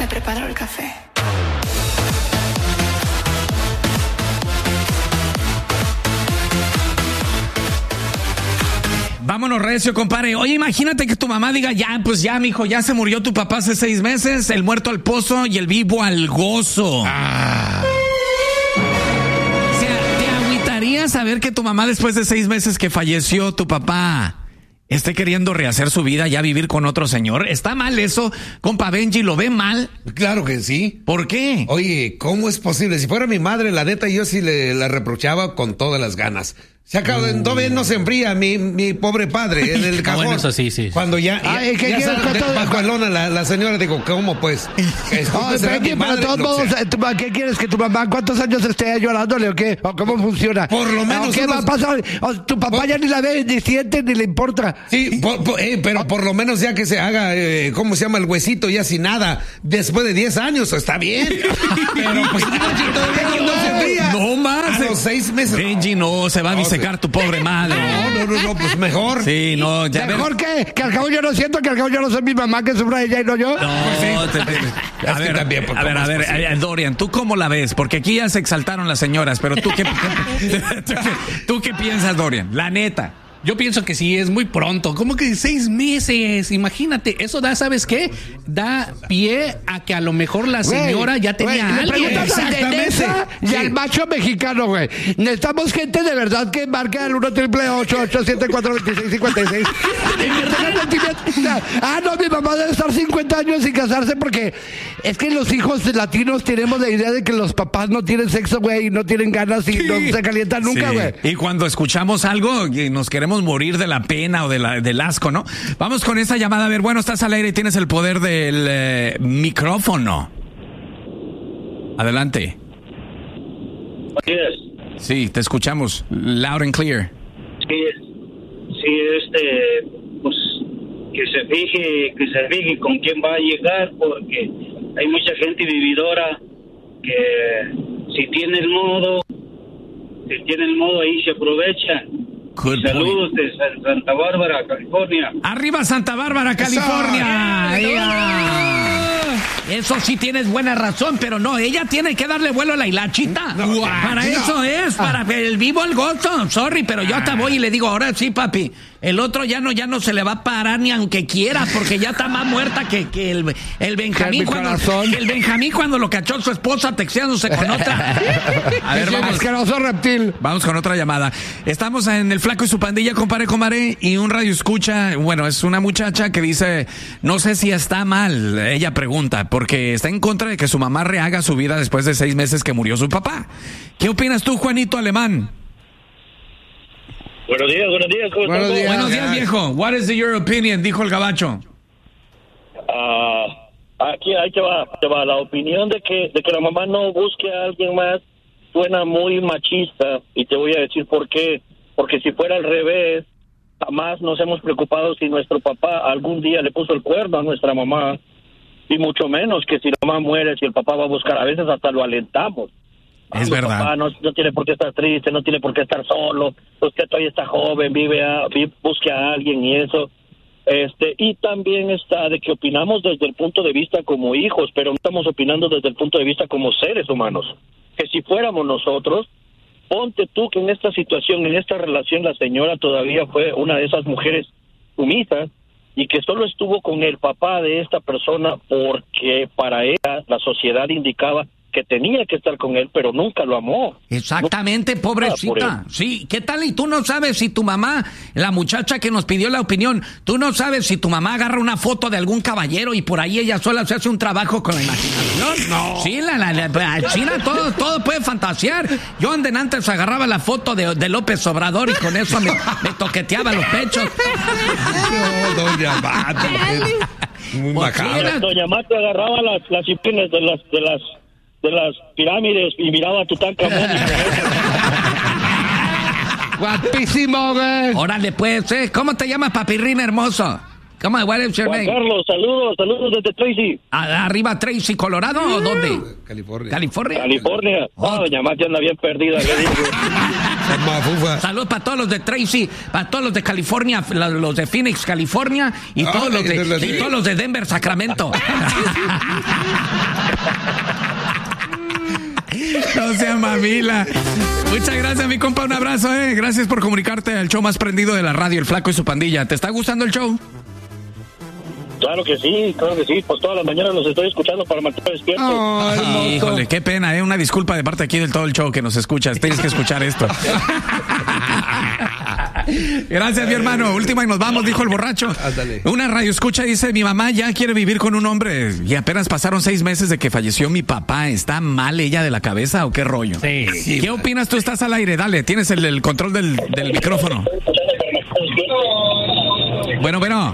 preparo el café. Vámonos recio, compadre. Oye, imagínate que tu mamá diga, ya, pues ya, mijo, ya se murió tu papá hace 6 meses, el muerto al pozo y el vivo al gozo. O sea, ¿te agüitaría saber que tu mamá después de 6 meses que falleció tu papá esté queriendo rehacer su vida, ya vivir con otro señor? ¿Está mal eso, compa Benji? ¿Lo ve mal? Claro que sí. ¿Por qué? Oye, ¿cómo es posible? Si fuera mi madre, la neta, yo sí la reprochaba con todas las ganas. Se acaba, todavía no se enfría mi pobre padre en el cajón. Bueno, eso sí. Cuando ya sale bajo el lona la señora, digo, ¿cómo pues? Benji, pero de todos modos, ¿qué quieres? ¿Que tu mamá cuántos años esté llorándole o qué? ¿O cómo funciona? Por lo menos. ¿Qué va a pasar? Tu papá ya ni la ve, ni siente, ni le importa. Sí, pero por lo menos ya que se haga, ¿cómo se llama? El huesito ya sin nada, después de 10 años, está bien. Pero pues todavía no se enfría. No más. A los 6 meses. Benji, no, se va a disecar tu pobre madre. No, pues mejor. Sí, no, ya ¿Mejor que al cabo yo no siento, que al cabo yo no soy mi mamá, que sufra ella y no yo? No, a ver, Dorian, ¿tú cómo la ves? Porque aquí ya se exaltaron las señoras, pero ¿tú qué piensas, Dorian? La neta. Yo pienso que sí, es muy pronto. ¿Cómo que 6 meses? Imagínate, eso da, ¿sabes qué? Da pie a que a lo mejor la señora ya tenía le alguien. preguntas al de Nesa y al macho mexicano, güey. Necesitamos gente de verdad que marque al 1-888-874-2656. No, mi mamá debe estar 50 años sin casarse porque es que los hijos latinos tenemos la idea de que los papás no tienen sexo, güey, y no tienen ganas y no se calientan nunca, güey. Y cuando escuchamos algo y nos queremos morir de la pena o del asco, ¿no? Vamos con esa llamada. A ver, bueno, estás al aire y tienes el poder del micrófono. Adelante. Yes. Sí, te escuchamos loud and clear. Sí, pues que se fije con quién va a llegar, porque hay mucha gente vividora que si tiene el modo ahí se aprovecha. Saludos de Santa Bárbara, California. ¡Arriba Santa Bárbara, California! Eso sí tienes buena razón, pero no, ella tiene que darle vuelo a la hilachita. Eso es, para el vivo al gozo. Sorry, pero yo hasta voy y le digo, ahora sí, papi. El otro ya no se le va a parar ni aunque quiera, porque ya está más muerta que el Benjamín cuando lo cachó su esposa texteándose con otra. A ver, asqueroso reptil. Vamos con otra llamada. Estamos en El Flaco y su pandilla, compadre, y un radio escucha, bueno, es una muchacha que dice, no sé si está mal, ella pregunta, porque está en contra de que su mamá rehaga su vida después de 6 meses que murió su papá. ¿Qué opinas tú, Juanito Alemán? Buenos días, ¿cómo estás? Buenos días, viejo. What is your opinion? Dijo el gabacho. Aquí ahí te va. La opinión de que la mamá no busque a alguien más suena muy machista, y te voy a decir por qué. Porque si fuera al revés, jamás nos hemos preocupado si nuestro papá algún día le puso el cuerno a nuestra mamá, y mucho menos que si la mamá muere, si el papá va a buscar, a veces hasta lo alentamos. Es verdad. Papá no tiene por qué estar triste, no tiene por qué estar solo, usted todavía está joven, busque a alguien y eso. Y también está de que opinamos desde el punto de vista como hijos, pero no estamos opinando desde el punto de vista como seres humanos. Que si fuéramos nosotros, ponte tú que en esta situación, en esta relación, la señora todavía fue una de esas mujeres sumisas y que solo estuvo con el papá de esta persona porque para ella la sociedad indicaba que tenía que estar con él, pero nunca lo amó. Exactamente, pobrecita. Sí, ¿qué tal? Y tú no sabes si tu mamá, la muchacha que nos pidió la opinión, tú no sabes si tu mamá agarra una foto de algún caballero y por ahí ella sola se hace un trabajo con la imaginación. No. Sí, China, todo puede fantasear. Yo antes agarraba la foto de López Obrador y con eso me toqueteaba los pechos. No, doña Mata. Muy macabra. Doña Mata agarraba las imágenes de las pirámides y miraba a Tutankamón. Guapísimo, güey. Órale, pues, ¿cómo te llamas, papirrín hermoso? What is your Juan name? Carlos, saludos desde Tracy. ¿Arriba Tracy, Colorado o dónde? California. ¿California? Doña Mata anda bien perdida, le digo. Saludos para todos los de Tracy, para todos los de California, los de Phoenix, California, y todos los de Denver, Sacramento. No sea mamila. Muchas gracias, mi compa. Un abrazo, Gracias por comunicarte al show más prendido de la radio, El Flaco y su Pandilla. ¿Te está gustando el show? Claro que sí. Pues todas las mañanas los estoy escuchando para mantener despierto. Híjole, qué pena, Una disculpa de parte aquí del todo el show que nos escuchas. Tienes que escuchar esto. Gracias, mi hermano. Última y nos vamos, dijo el borracho. Ándale. Una radio escucha dice: mi mamá ya quiere vivir con un hombre y apenas pasaron 6 meses de que falleció mi papá. ¿Está mal ella de la cabeza o qué rollo? Sí. ¿Qué opinas? Tú estás al aire, dale, tienes el control del micrófono. Bueno. Bueno.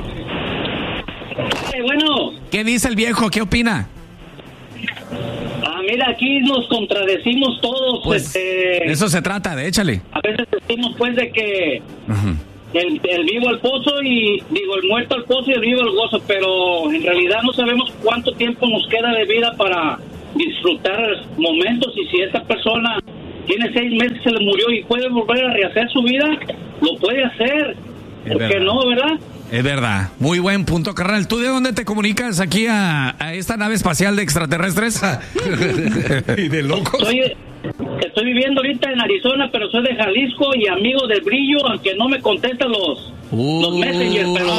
¿Qué dice el viejo? ¿Qué opina? Mira, aquí nos contradecimos todos. Pues de eso se trata, échale. A veces decimos pues de que el vivo al pozo y el muerto al pozo y el vivo al gozo, pero en realidad no sabemos cuánto tiempo nos queda de vida para disfrutar momentos, y si esa persona tiene 6 meses, se le murió y puede volver a rehacer su vida, lo puede hacer. ¿Por qué no, verdad? Es verdad. Muy buen punto, carnal. ¿Tú de dónde te comunicas aquí a esta nave espacial de extraterrestres? Y de locos. Estoy viviendo ahorita en Arizona, pero soy de Jalisco y amigo del Brillo, aunque no me contestan los messengers, pero...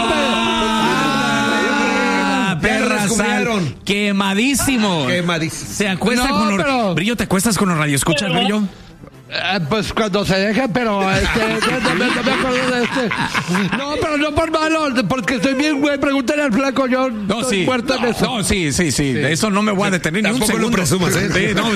perra sal, quemadísimo. Se acuesta con los... Brillo, ¿te acuestas con los radioescuchas, Brillo? Pues cuando se deje, pero no me acuerdo de No, pero no por malo, porque estoy bien, güey. Pregúntale al Flaco, yo estoy muerto en eso. No, sí. De eso no me voy a detener ni un segundo. Lo presumas, Sí, no.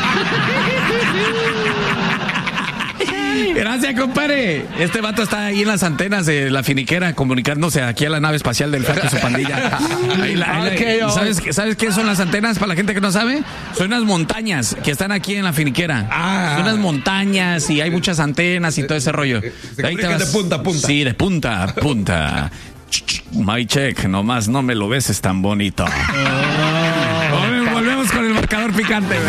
Gracias, compadre. Este vato está ahí en las antenas de la finiquera comunicándose aquí a la nave espacial del Flaco y su Pandilla. ¿Sabes qué son las antenas para la gente que no sabe? Son unas montañas que están aquí en la finiquera. Son unas montañas y hay muchas antenas y todo ese rollo. Ahí te vas de punta a punta. Sí, de punta a punta. My check, nomás no me lo beses tan bonito. Volvemos con el marcador picante, güey.